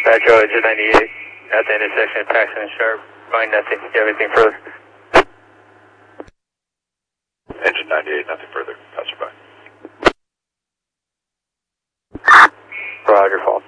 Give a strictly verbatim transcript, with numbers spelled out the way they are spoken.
Metro, Engine ninety-eight, at the intersection of Paxton and Sharp. Find nothing. Do you have anything further? Engine ninety-eight, nothing further. Pass her by. Roger, fault.